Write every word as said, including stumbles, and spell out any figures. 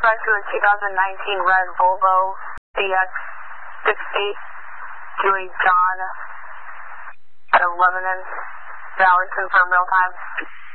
dispatch to a two thousand nineteen red Volvo C X sixty to a John out of Lebanon. Valley, confirm real time.